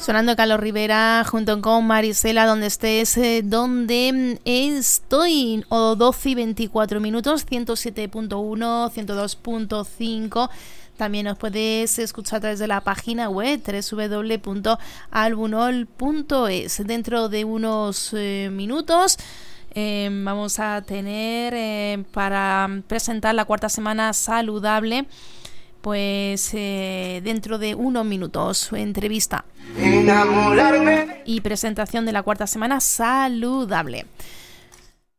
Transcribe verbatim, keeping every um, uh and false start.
Sonando Carlos Rivera junto con Marisela, donde estés, eh, donde estoy, o doce y veinticuatro minutos, ciento siete punto uno, ciento dos punto cinco. También nos puedes escuchar a través de la página web doble u doble u doble u punto albunol punto es. Dentro de unos eh, minutos eh, vamos a tener eh, para presentar la cuarta semana saludable. Pues eh, dentro de unos minutos, entrevista y presentación de la cuarta semana saludable.